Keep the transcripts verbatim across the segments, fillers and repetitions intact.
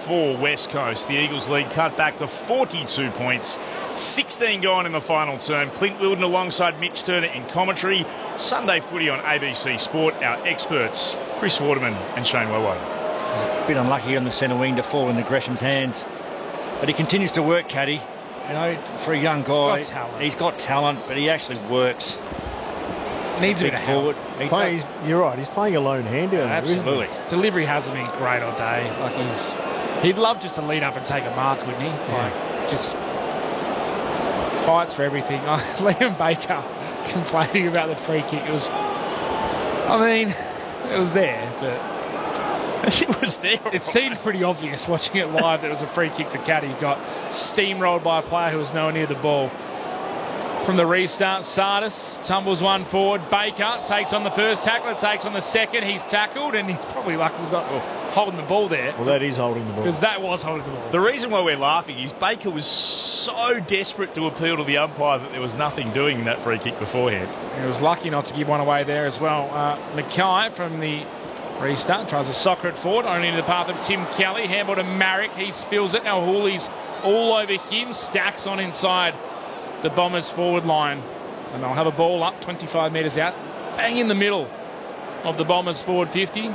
for West Coast. The Eagles lead cut back to forty-two points. sixteen gone in the final term. Clint Wilden alongside Mitch Turner in commentary. Sunday footy on A B C Sport. Our experts, Chris Waterman and Shane Wowo. A bit unlucky on the centre wing to fall into Gresham's hands. But he continues to work, Caddy. You know, for a young guy, he's got talent, he's got talent but he actually works. Needs a bit of forward. help. Play, you're right, he's playing a lone hand down there, Absolutely. isn't Delivery hasn't been great all day. Like he's, he'd love just to lead up and take a mark, wouldn't he? Yeah. Like just fights for everything. Liam Baker complaining about the free kick. It was, I mean, it was there, but It was there. it right. seemed pretty obvious watching it live that it was a free kick to Caddy. Got steamrolled by a player who was nowhere near the ball. From the restart, Sardis tumbles one forward. Baker takes on the first tackler, takes on the second. He's tackled, and he's probably lucky he's not holding the ball there. Well, that is holding the ball. Because that was holding the ball. The reason why we're laughing is Baker was so desperate to appeal to the umpire that there was nothing doing in that free kick beforehand. He was lucky not to give one away there as well. Uh, Mackay from the restart tries to soccer it forward, only into the path of Tim Kelly. Handball to Marrick. He spills it. Now Hooley's all over him. Stacks on inside the Bombers forward line. And they'll have a ball up twenty-five metres out. Bang in the middle of the Bombers forward fifty.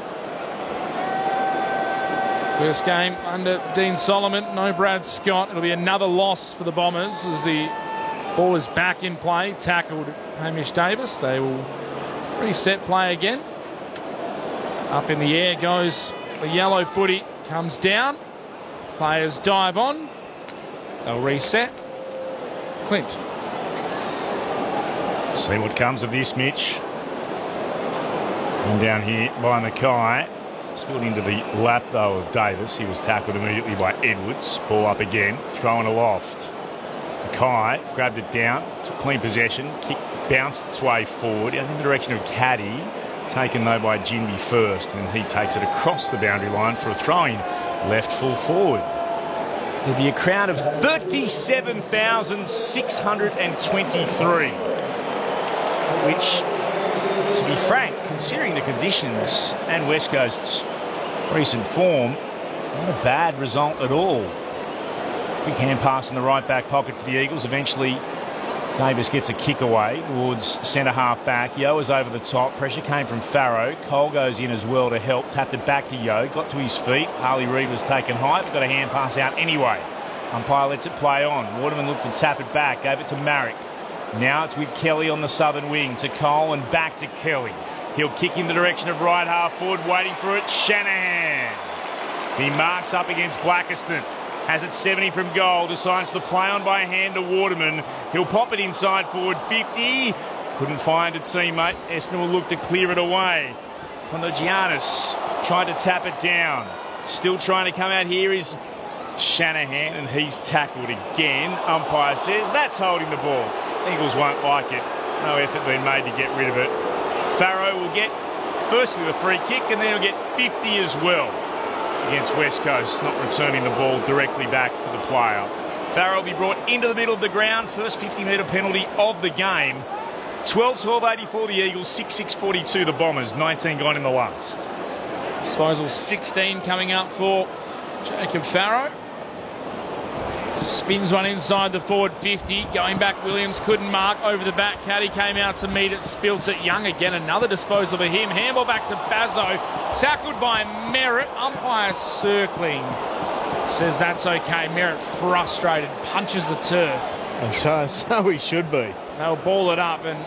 First game under Dean Solomon. No Brad Scott. It'll be another loss for the Bombers as the ball is back in play. Tackled Hamish Davis. They will reset play again. Up in the air goes the yellow footy. Comes down. Players dive on. They'll reset. Clint. See what comes of this, Mitch. And down here by Mackay. Spilled into the lap, though, of Davis. He was tackled immediately by Edwards. Ball up again. Thrown aloft. Mackay grabbed it down. Took clean possession. Kick bounced its way forward in the direction of Caddy. Taken, though, by Jinby first. And he takes it across the boundary line for a throw-in. Left full forward. There'll be a crowd of thirty-seven thousand six hundred twenty-three, which, to be frank, considering the conditions and West Coast's recent form, not a bad result at all. Quick hand pass in the right back pocket for the Eagles. Eventually, Davis gets a kick away towards centre half back. Yo is over the top. Pressure came from Farrow. Cole goes in as well to help. Tapped it back to Yo. Got to his feet. Harley Reid was taken high, but got a hand pass out anyway. Umpire lets it play on. Waterman looked to tap it back. Gave it to Marrick. Now it's with Kelly on the southern wing. To Cole and back to Kelly. He'll kick in the direction of right half forward. Waiting for it. Shanahan. He marks up against Blackiston. Has it seventy from goal. Decides to play on by hand to Waterman. He'll pop it inside forward fifty. Couldn't find a teammate. Esner will look to clear it away. Kondogiannis tried to tap it down. Still trying to come out here is Shanahan, and he's tackled again. Umpire says that's holding the ball. Eagles won't like it. No effort being made to get rid of it. Farrow will get firstly the free kick, and then he'll get fifty as well against West Coast, not returning the ball directly back to the player. Farrow will be brought into the middle of the ground. First fifty metre penalty of the game. twelve twelve eighty-four the Eagles, six six forty-two the Bombers. nineteen gone in the last. Disposal sixteen coming up for Jacob Farrow. Spins one inside the forward fifty. Going back, Williams couldn't mark. Over the back, Caddy came out to meet it. Spills it. Young again. Another disposal for him. Handball back to Bazzo. Tackled by Merritt. Umpire circling. Says that's okay. Merritt frustrated. Punches the turf. And so, so he should be. They'll ball it up, and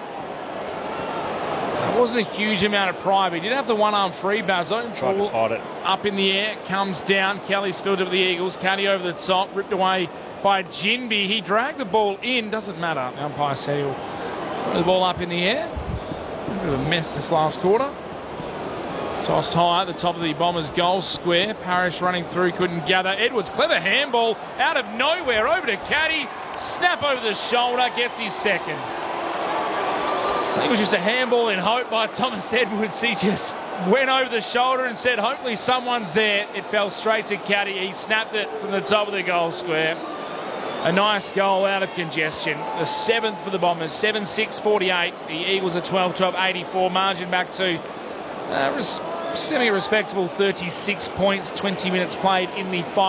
it wasn't a huge amount of pride, but he did have the one arm free. Bazzo Tried to fight it. up in the air, comes down. Kelly spilled it for the Eagles. Caddy over the top, ripped away by Jinby. He dragged the ball in. Doesn't matter. The umpire said he'll throw the ball up in the air. A bit of a mess this last quarter. Tossed high at the top of the Bombers' goal square. Parrish running through, couldn't gather. Edwards, clever handball out of nowhere over to Caddy. Snap over the shoulder, gets his second. I think it was just a handball in hope by Thomas Edwards. He just went over the shoulder and said, hopefully someone's there. It fell straight to Caddy. He snapped it from the top of the goal square. A nice goal out of congestion. The seventh for the Bombers, seven six forty-eight. The Eagles are twelve twelve eighty-four. Margin back to uh, semi-respectable thirty-six points, twenty minutes played in the final.